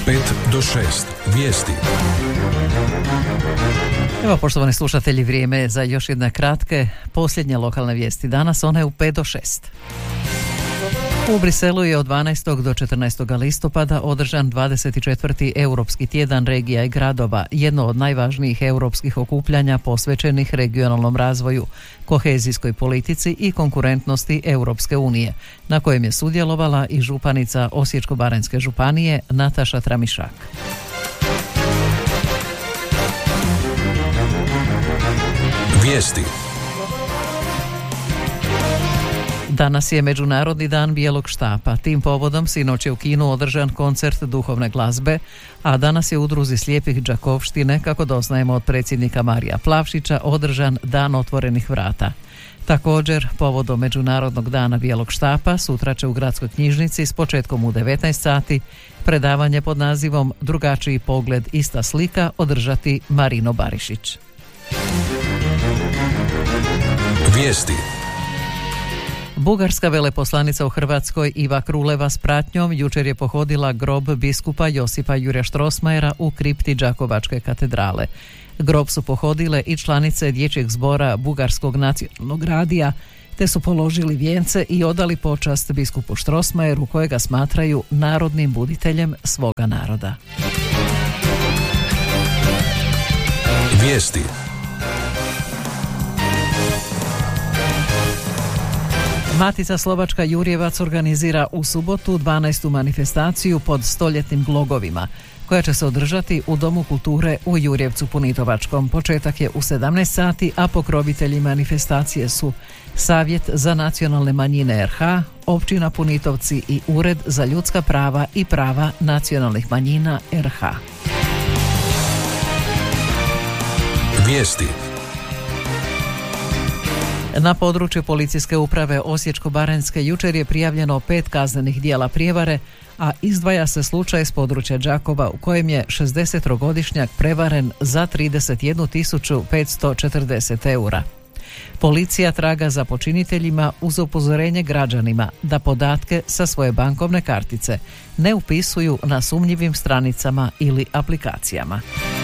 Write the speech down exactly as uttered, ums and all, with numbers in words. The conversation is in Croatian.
pet do šest. Vijesti. Evo, poštovani slušatelji, vrijeme je za još jedne kratke posljednje lokalne vijesti. Danas one u pet do šest. U Briselu je od dvanaestog do četrnaestog listopada održan dvadeset četvrti Europski tjedan regija i gradova, jedno od najvažnijih europskih okupljanja posvećenih regionalnom razvoju, kohezijskoj politici i konkurentnosti Europske unije, na kojem je sudjelovala i županica Osječko-baranjske županije Nataša Tramišak. Vijesti. Danas je Međunarodni dan bijelog štapa. Tim povodom sinoć je u kinu održan koncert duhovne glazbe, a danas je u Udruzi slijepih Đakovštine, kako doznajemo od predsjednika Marija Plavšića, održan dan otvorenih vrata. Također, povodom Međunarodnog dana bijelog štapa, sutra će u gradskoj knjižnici s početkom u devetnaest sati predavanje pod nazivom Drugačiji pogled, ista slika održati Marino Barišić. Vijesti. Bugarska veleposlanica u Hrvatskoj Iva Kruleva s pratnjom jučer je pohodila grob biskupa Josipa Jurja Strossmayera u kripti Đakovačke katedrale. Grob su pohodile i članice dječjeg zbora Bugarskog nacionalnog radija, te su položili vijence i odali počast biskupu Strossmayeru, kojega smatraju narodnim buditeljem svoga naroda. Vijesti. Matica Slovačka Jurjevac organizira u subotu dvanaestu manifestaciju pod stoljetnim glogovima, koja će se održati u Domu kulture u Jurjevcu Punitovačkom. Početak je u sedamnaest sati, a pokrovitelji manifestacije su Savjet za nacionalne manjine er ha, Općina Punitovci i Ured za ljudska prava i prava nacionalnih manjina er ha. Vijesti. Na području policijske uprave Osječko-baranjske jučer je prijavljeno pet kaznenih dijela prijevare, a izdvaja se slučaj s područja Đakova u kojem je šezdesetogodišnjak prevaren za trideset jednu tisuću petsto četrdeset eura. Policija traga za počiniteljima uz upozorenje građanima da podatke sa svoje bankovne kartice ne upisuju na sumnjivim stranicama ili aplikacijama.